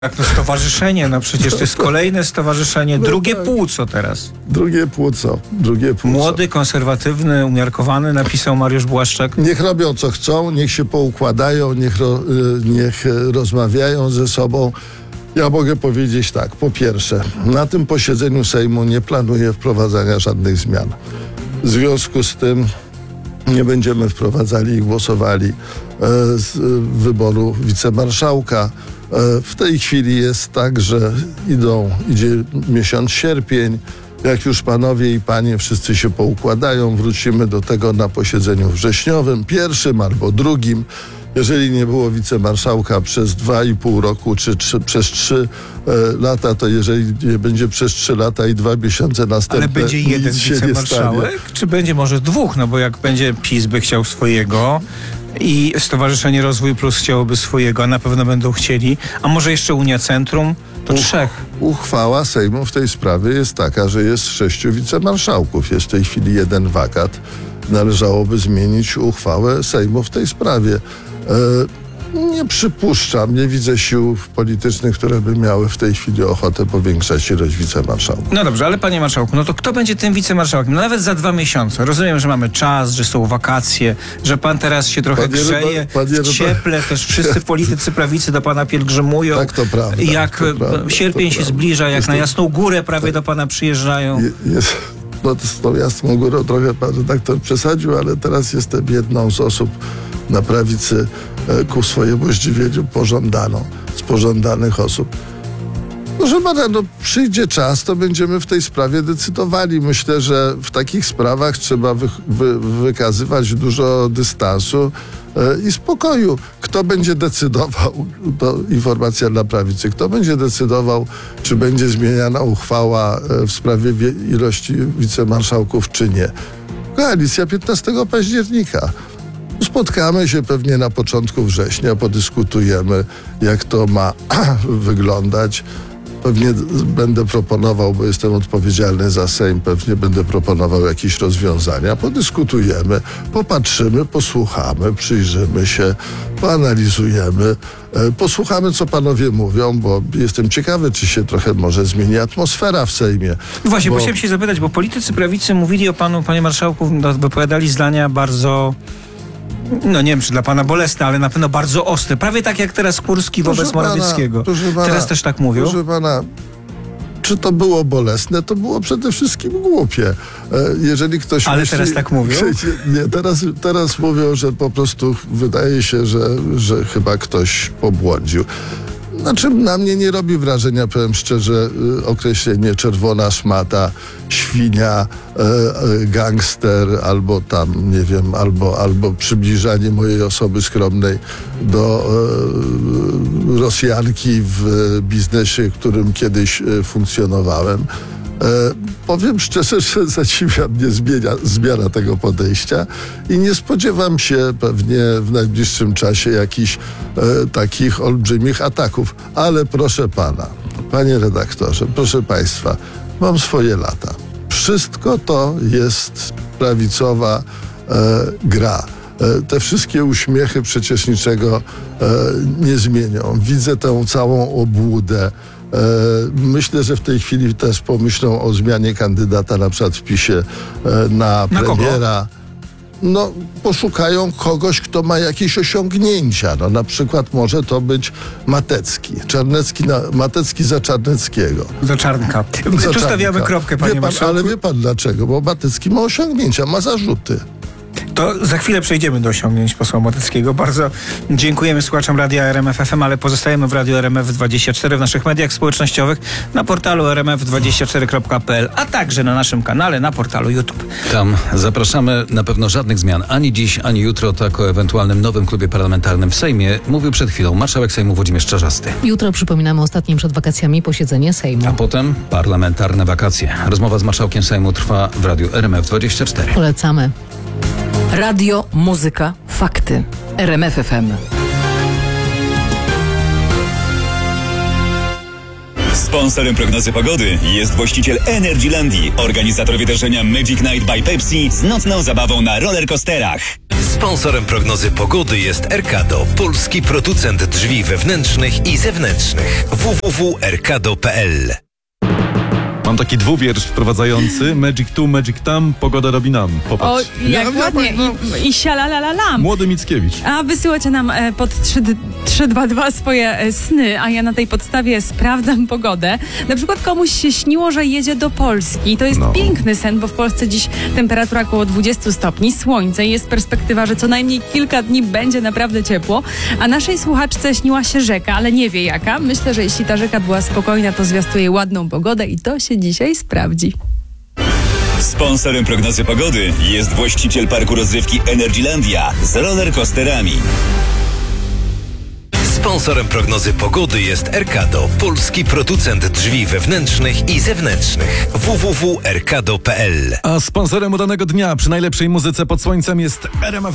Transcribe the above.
Jak to stowarzyszenie, no przecież to jest kolejne stowarzyszenie, drugie płuco teraz. Drugie płuco. Młody, konserwatywny, umiarkowany, napisał Mariusz Błaszczak. Niech robią co chcą, niech się poukładają, niech rozmawiają ze sobą. Ja mogę powiedzieć tak, po pierwsze, na tym posiedzeniu Sejmu nie planuję wprowadzania żadnych zmian. W związku z tym nie będziemy wprowadzali i głosowali z wyboru wicemarszałka. W tej chwili jest tak, że idzie miesiąc sierpień. Jak już panowie i panie wszyscy się poukładają, wrócimy do tego na posiedzeniu wrześniowym, pierwszym albo drugim. Jeżeli nie było wicemarszałka przez 2,5 roku, czy przez 3 lata, to jeżeli nie będzie przez 3 lata i 2 miesiące następne, ale będzie jeden nic się wicemarszałek? Czy będzie może 2? No bo jak będzie PiS by chciał swojego i Stowarzyszenie Rozwój Plus chciałoby swojego, a na pewno będą chcieli, a może jeszcze Unia Centrum, to 3. Uchwała Sejmu w tej sprawie jest taka, że jest 6 wicemarszałków. Jest w tej chwili 1 wakat. Należałoby zmienić uchwałę Sejmu w tej sprawie. Nie przypuszczam, nie widzę sił politycznych, które by miały w tej chwili ochotę powiększać ilość wicemarszałków. No dobrze, ale panie marszałku, no to kto będzie tym wicemarszałkiem? No nawet za 2 miesiące. Rozumiem, że mamy czas, że są wakacje, że pan teraz się trochę grzeje, cieple, też wszyscy politycy prawicy do pana pielgrzymują. Tak, to prawda. Jak sierpień się zbliża, jak na Jasną Górę prawie do pana przyjeżdżają. No z tą Jasną Górą trochę pan redaktor przesadził, ale teraz jestem jedną z osób na prawicy ku swojemu zdziwieniu z pożądanych osób. Proszę pana, no przyjdzie czas, to będziemy w tej sprawie decydowali. Myślę, że w takich sprawach trzeba wykazywać dużo dystansu i spokoju. Kto będzie decydował, to informacja dla prawicy, kto będzie decydował, czy będzie zmieniana uchwała w sprawie ilości wicemarszałków, czy nie. Koalicja 15 października. Spotkamy się pewnie na początku września, podyskutujemy, jak to ma wyglądać. Pewnie będę proponował, bo jestem odpowiedzialny za Sejm, pewnie będę proponował jakieś rozwiązania. Podyskutujemy, popatrzymy, posłuchamy, przyjrzymy się, poanalizujemy, posłuchamy, co panowie mówią, bo jestem ciekawy, czy się trochę może zmieni atmosfera w Sejmie. Właśnie, bo chciałem się zapytać, bo politycy prawicy mówili o panu, panie marszałku, wypowiadali zdania bardzo... No nie wiem, czy dla pana bolesne, ale na pewno bardzo ostre. Prawie tak jak teraz Kurski wobec Morawieckiego. Teraz też tak mówią? Proszę pana, czy to było bolesne? To było przede wszystkim głupie. Jeżeli ktoś ale myśli, teraz tak mówią? Nie, teraz mówią, że po prostu wydaje się, że chyba ktoś pobłądził. Znaczy, na mnie nie robi wrażenia, powiem szczerze, określenie czerwona szmata, świnia, gangster, albo tam, nie wiem, albo przybliżanie mojej osoby skromnej do Rosjanki w biznesie, którym kiedyś funkcjonowałem. Powiem szczerze, że zadziwia mnie zmiana tego podejścia i nie spodziewam się pewnie w najbliższym czasie jakichś takich olbrzymich ataków. Ale proszę pana, panie redaktorze, proszę państwa, mam swoje lata. Wszystko to jest prawicowa gra. Te wszystkie uśmiechy przecież niczego nie zmienią. Widzę tę całą obłudę. Myślę, że w tej chwili też pomyślą o zmianie kandydata na przykład w PiS-ie na premiera. No, poszukają kogoś, kto ma jakieś osiągnięcia. No, na przykład może to być Matecki. Matecki za Czarneckiego. Za Czarnka. Tu stawiamy kropkę, panie marszałku. Ale wie pan dlaczego? Bo Matecki ma osiągnięcia, ma zarzuty. To za chwilę przejdziemy do osiągnięć posła Mateckiego. Bardzo dziękujemy słuchaczom Radia RMF FM, ale pozostajemy w Radiu RMF24 w naszych mediach społecznościowych, na portalu rmf24.pl, a także na naszym kanale na portalu YouTube. Tam zapraszamy. Na pewno żadnych zmian ani dziś, ani jutro. Tak o ewentualnym nowym klubie parlamentarnym w Sejmie mówił przed chwilą marszałek Sejmu Włodzimierz Czarzasty. Jutro przypominamy ostatnim przed wakacjami posiedzenie Sejmu. A potem parlamentarne wakacje. Rozmowa z marszałkiem Sejmu trwa w Radiu RMF24. Polecamy. Radio, muzyka, fakty. RMF FM. Sponsorem prognozy pogody jest właściciel Energylandii, organizator wydarzenia Magic Night by Pepsi z nocną zabawą na rollercoasterach. Sponsorem prognozy pogody jest Erkado, polski producent drzwi wewnętrznych i zewnętrznych. www.erkado.pl. Mam taki dwuwiersz wprowadzający. Magic tu, magic tam, pogoda robi nam. O, Popatrz. jak ładnie. I sialalalalam. Młody Mickiewicz. A wysyłacie nam pod 322 swoje sny, a ja na tej podstawie sprawdzam pogodę. Na przykład komuś się śniło, że jedzie do Polski. To jest piękny sen, bo w Polsce dziś temperatura około 20 stopni, słońce i jest perspektywa, że co najmniej kilka dni będzie naprawdę ciepło. A naszej słuchaczce śniła się rzeka, ale nie wie jaka. Myślę, że jeśli ta rzeka była spokojna, to zwiastuje ładną pogodę i to się dzisiaj sprawdzi. Sponsorem prognozy pogody jest właściciel parku rozrywki Energylandia z rollercoasterami. Sponsorem prognozy pogody jest Erkado, polski producent drzwi wewnętrznych i zewnętrznych. www.erkado.pl. A sponsorem udanego dnia przy najlepszej muzyce pod słońcem jest RMF